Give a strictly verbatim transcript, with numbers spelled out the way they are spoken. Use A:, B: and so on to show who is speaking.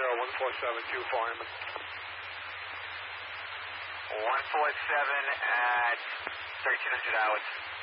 A: zero one four seven two fireman.
B: one four seven at thirteen hundred hours.